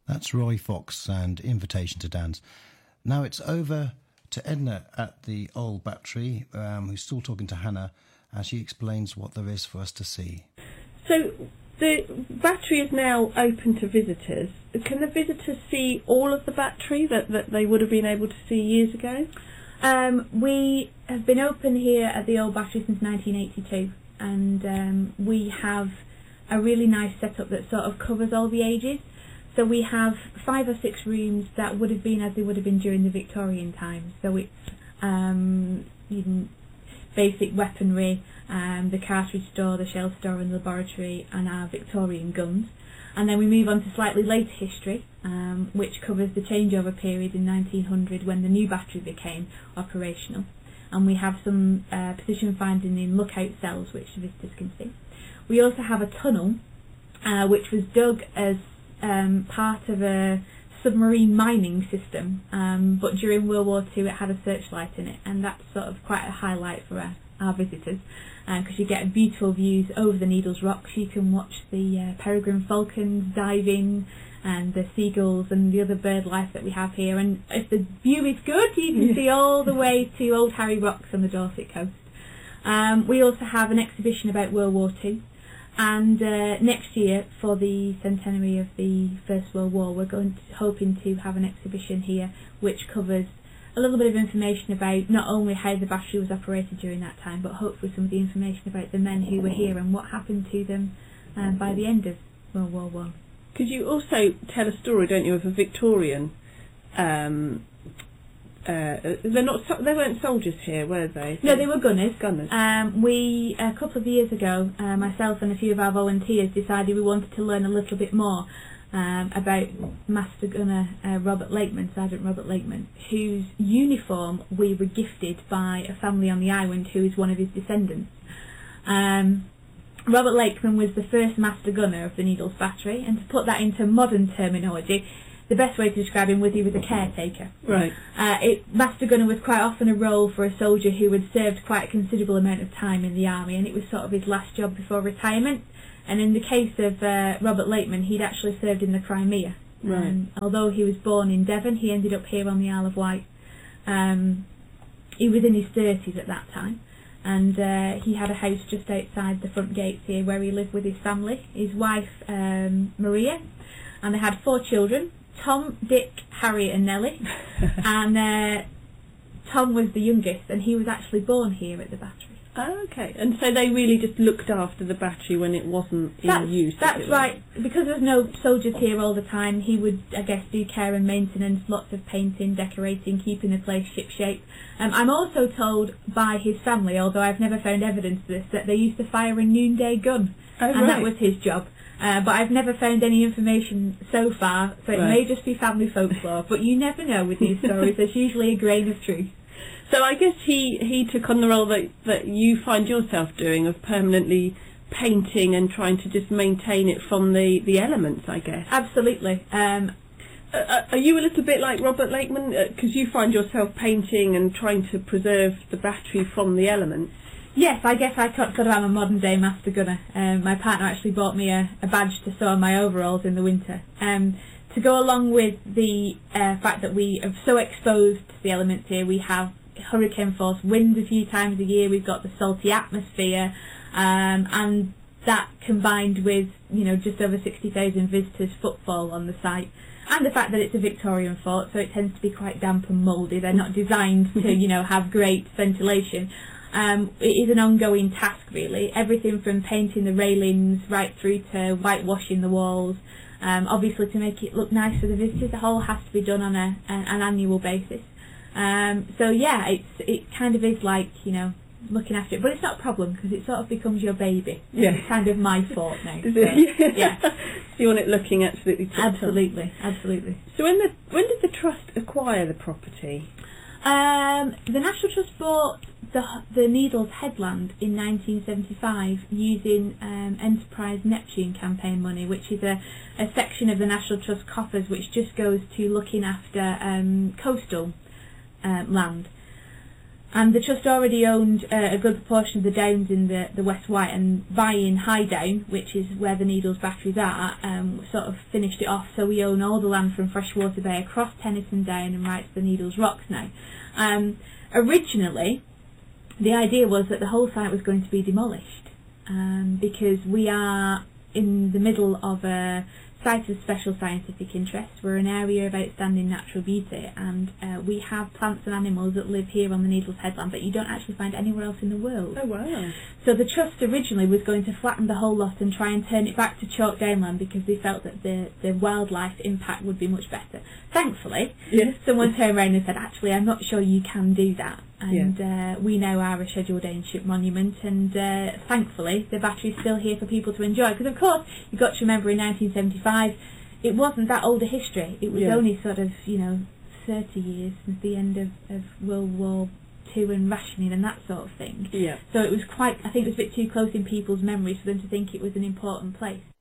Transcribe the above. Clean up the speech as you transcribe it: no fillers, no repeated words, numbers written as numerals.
That's Roy Fox and Invitation to Dance. Now it's over to Edna at the old battery, who's still talking to Hannah as she explains what there is for us to see. So the battery is now open to visitors. Can the visitors see all of the battery that they would have been able to see years ago? We have been open here at the old battery since 1982, and we have a really nice setup that sort of covers all the ages. So we have 5 or 6 rooms that would have been as they would have been during the Victorian times. So it's basic weaponry, the cartridge store, the shell store and the laboratory, and our Victorian guns. And then we move on to slightly later history, which covers the changeover period in 1900 when the new battery became operational. And we have some position finding in lookout cells which the visitors can see. We also have a tunnel which was dug as part of a submarine mining system, but during World War II it had a searchlight in it, and that's sort of quite a highlight for our visitors, because you get beautiful views over the Needles Rocks. You can watch the peregrine falcons dive in, and the seagulls and the other bird life that we have here, and if the view is good you can see all the way to Old Harry Rocks on the Dorset coast. We also have an exhibition about World War II. And next year, for the centenary of the First World War, we're hoping to have an exhibition here which covers a little bit of information about not only how the battery was operated during that time, but hopefully some of the information about the men who were here and what happened to them by the end of World War I. Could you also tell a story, don't you, of a Victorian? They weren't soldiers here, were they? No, they were gunners. Gunners. We, a couple of years ago, myself and a few of our volunteers decided we wanted to learn a little bit more about Master Gunner Robert Lakeman, Sergeant Robert Lakeman, whose uniform we were gifted by a family on the island who is one of his descendants. Robert Lakeman was the first Master Gunner of the Needles Battery, and to put that into modern terminology, the best way to describe him was he was a caretaker. Right. Master Gunner was quite often a role for a soldier who had served quite a considerable amount of time in the army, and it was sort of his last job before retirement. And in the case of Robert Lakeman, he'd actually served in the Crimea. Right. Although he was born in Devon, he ended up here on the Isle of Wight. He was in his 30s at that time, and he had a house just outside the front gates here where he lived with his family, his wife Maria, and they had 4 children. Tom, Dick, Harry and Nellie, and Tom was the youngest, and he was actually born here at the battery. Oh, okay. And so they really just looked after the battery when it wasn't in use? That's right. Because there's no soldiers here all the time, he would, I guess, do care and maintenance, lots of painting, decorating, keeping the place shipshape. I'm also told by his family, although I've never found evidence of this, that they used to fire a noonday gun, and that was his job. But I've never found any information so far, so it may just be family folklore, but you never know with these stories. There's usually a grain of truth. So I guess he took on the role that you find yourself doing, of permanently painting and trying to just maintain it from the elements, I guess. Absolutely. Are you a little bit like Robert Lakeman, because you find yourself painting and trying to preserve the battery from the elements? Yes, I guess I sort of am a modern day Master Gunner. My partner actually bought me a badge to sew on my overalls in the winter. To go along with the fact that we are so exposed to the elements here, we have hurricane force winds a few times a year, we've got the salty atmosphere, and that combined with, just over 60,000 visitors footfall on the site, and the fact that it's a Victorian fort, so it tends to be quite damp and mouldy. They're not designed to, have great ventilation. It is an ongoing task, really. Everything from painting the railings right through to whitewashing the walls. Obviously, to make it look nice for the visitors, the whole has to be done on an annual basis. So yeah, it kind of is like, looking after it, but it's not a problem because it sort of becomes your baby. Yeah. It's kind of my fort now. So, yeah. So you want it looking absolutely top. Absolutely. So when did the trust acquire the property? The National Trust bought the Needles headland in 1975 using Enterprise Neptune campaign money, which is a section of the National Trust coffers which just goes to looking after coastal land. And the Trust already owned a good proportion of the downs in the West Wight, and buying High Down, which is where the Needles batteries are, sort of finished it off. So we own all the land from Freshwater Bay across Tennyson Down and right to the Needles Rocks now. Originally, the idea was that the whole site was going to be demolished, because we are in the middle of a site of special scientific interest. We're an area of outstanding natural beauty, and we have plants and animals that live here on the Needles Headland that you don't actually find anywhere else in the world. Oh wow. So the Trust originally was going to flatten the whole lot and try and turn it back to chalk downland, because they felt that the wildlife impact would be much better. Thankfully, Yes. someone turned around and said, actually, I'm not sure you can do that. And we now are a Scheduled Ancient Monument, and thankfully the battery's still here for people to enjoy. Because of course, you've got to remember in 1975, it wasn't that old a history. It was only sort of, 30 years since the end of World War II and rationing and that sort of thing. Yeah. So it was I think it was a bit too close in people's memories for them to think it was an important place.